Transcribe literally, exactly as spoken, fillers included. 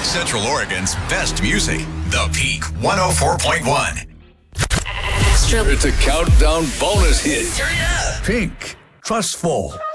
Central Oregon's best music. The Peak one oh four point one. Extra. It's a countdown bonus hit. Hurry up. Pink, trustful.